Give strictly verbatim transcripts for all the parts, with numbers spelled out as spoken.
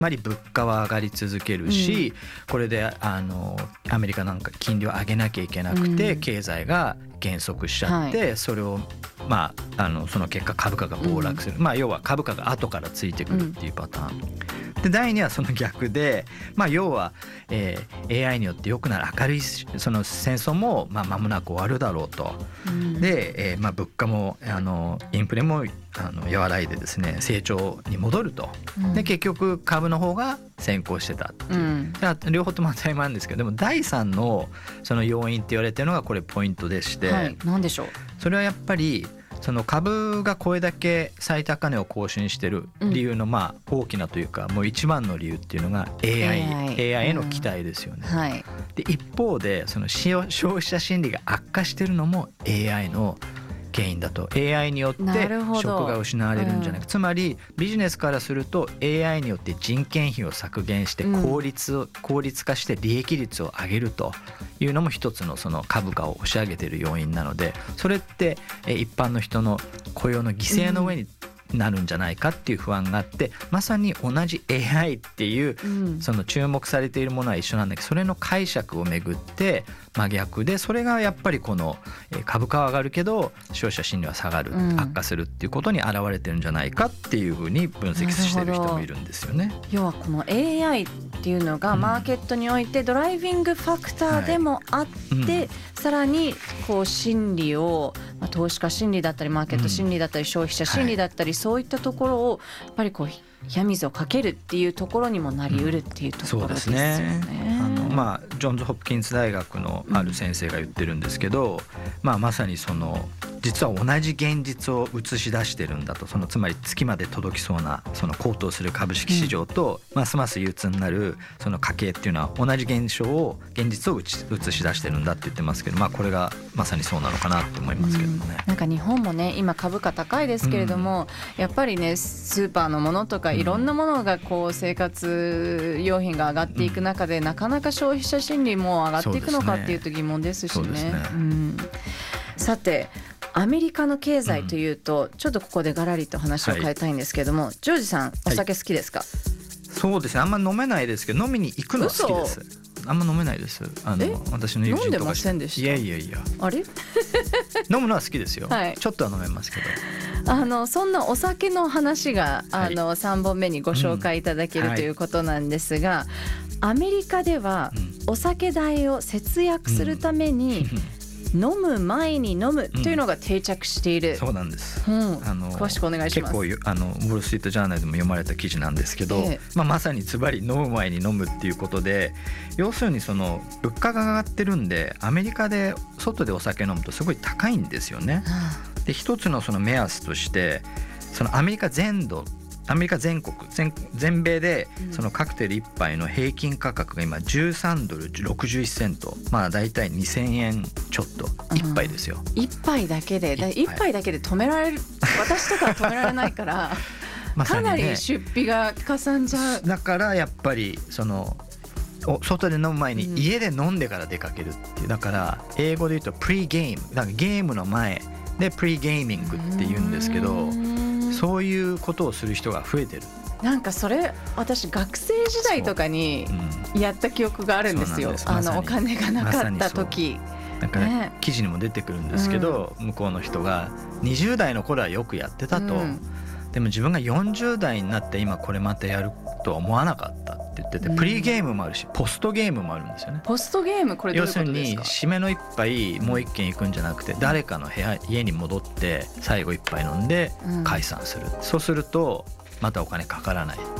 まり物価は上がり続けるし、うん、これであのアメリカなんか金利を上げなきゃいけなくて、うん、経済が減速しちゃって、はい、それをまあ、あのその結果株価が暴落する、うん、まあ、要は株価が後からついてくるっていうパターン、うん、でだいにはその逆で、まあ、要は、えー、エーアイ によって良くなる明るいその戦争もまあ間もなく終わるだろうと、うん、で、えーまあ、物価もあのインフレもあの和らいでですね成長に戻ると、うん、で結局株の方が先行してたっていう、うん、両方とも当たり前なんですけど、でもだいさんのその要因って言われてるのがこれポイントでして、 はい、何でしょう。 それはやっぱりその株がこれだけ最高値を更新してる理由のまあ大きなというかもう一番の理由っていうのが エーアイ、エーアイ への期待ですよね、うん、はい、で一方でその消費者心理が悪化してるのも エーアイ の原因だと。 エーアイ によって職が失われるんじゃないか、うん、つまりビジネスからすると エーアイ によって人件費を削減して効率を、うん、効率化して利益率を上げるというのも一つのその株価を押し上げている要因なので、それって一般の人の雇用の犠牲の上になるんじゃないかっていう不安があって、まさに同じ エーアイ っていうその注目されているものは一緒なんだけど、それの解釈をめぐって真逆で、それがやっぱりこの株価は上がるけど消費者心理は下がる、悪化するっていうことに表れてるんじゃないかっていうふうに分析してる人もいるんですよね。 要はこの エーアイ っていうのがマーケットにおいてドライビングファクターでもあって、はい、うん、さらにこう心理を、まあ、投資家心理だったりマーケット心理だったり消費者心理だったり、はい、そういったところをやっぱりこう冷や水をかけるっていうところにもなりうるっていうところですよね。 うん、そうですね。あの、まあ、ジョンズ・ホプキンス大学のある先生が言ってるんですけど、うん、まあ、まさにその実は同じ現実を映し出してるんだと。そのつまり月まで届きそうなその高騰する株式市場と、うん、ますます憂鬱になるその家計っていうのは同じ現象を現実を映し出してるんだって言ってますけど、まあ、これがまさにそうなのかなと思いますけどもね。 うん、なんか日本もね今株価高いですけれども、うん、やっぱりねスーパーのものとかいろんなものがこう生活用品が上がっていく中で、うん、なかなか消費者心理も上がっていくのかっていうと疑問ですし ね, ですね、うん、さてアメリカの経済というと、うん、ちょっとここでガラリと話を変えたいんですけども、はい、ジョージさんお酒好きですか？はい、 そうですね、あんま飲めないですけど飲みに行くのは好きです。あんま飲めないです。あの私の友人とか。 飲んでませんでした？ いやいやいや、 あれ飲むのは好きですよ、はい、ちょっとは飲めますけど、 あのそんなお酒の話があの、はい、さんぼんめにご紹介いただける、うん、ということなんですが、はい、アメリカではお酒代を節約するために、うん、飲む前に飲むというのが定着している、うん、 そうなんです、 うん、あの詳しくお願いします。 結構あのウォールストリートジャーナルでも読まれた記事なんですけど、ええ、まあ、まさにズバリ飲む前に飲むっていうことで、要するにその物価が上がってるんでアメリカで外でお酒飲むとすごい高いんですよね、うん、で一つのその目安としてそのアメリカ全土アメリカ全国 全, 全米でそのカクテルいっぱいの平均価格が今じゅうさんドルろくじゅういちセント、まあだいたいにせんえんちょっといっぱいですよ、 うん、いっぱいだけでいっぱいだけで止められる私とかは止められないからまさに、ね、かなり出費がかさんじゃう。 だからやっぱりその外で飲む前に家で飲んでから出かけるっていう、だから英語で言うとプリゲーム、だからゲームの前でプリゲーミングって言うんですけど、そういうことをする人が増えてる。 なんかそれ私学生時代とかにやった記憶があるんですよ、うん、あのお金がなかった時、 ま、なんか、ね、記事にも出てくるんですけど、うん、向こうの人がにじゅう代の頃はよくやってたと、うん、でも自分がよんじゅう代になって今これまたやるとは思わなかったって言ってて、うん、プリゲームもあるしポストゲームもあるんですよね。 ポストゲームこれどういうことですか？ 要するに締めの一杯もう一軒行くんじゃなくて、誰かの部屋家に戻って最後一杯飲んで解散する、うん、そうするとまたお金かからないっていう。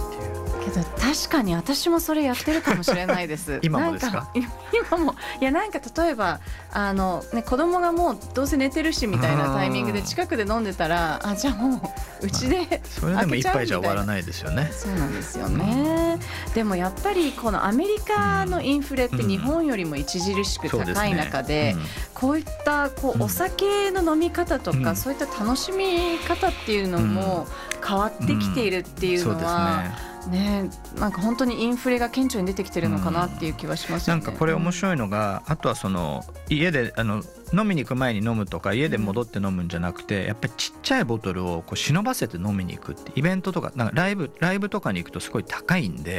けど確かに私もそれやってるかもしれないです今もですか？ 今もいやなんか例えばあの、ね、子供がもうどうせ寝てるしみたいなタイミングで近くで飲んでたら、あじゃあもううちで開けちゃうみたいな、 それでも一杯じゃ終わらないですよね。 そうなんですよね、うん、でもやっぱりこのアメリカのインフレって日本よりも著しく高い中で、うんうん、こういったこうお酒の飲み方とか、うん、そういった楽しみ方っていうのも変わってきているっていうのは、うんうん、そうですね、 ね、なんか本当にインフレが顕著に出てきてるのかなっていう気はしますよね、 うん、なんかこれ面白いのが、うん、あとはその家であの飲みに行く前に飲むとか家で戻って飲むんじゃなくて、やっぱりちっちゃいボトルをこう忍ばせて飲みに行くってイベントとか、なんかライブライブとかに行くとすごい高いんで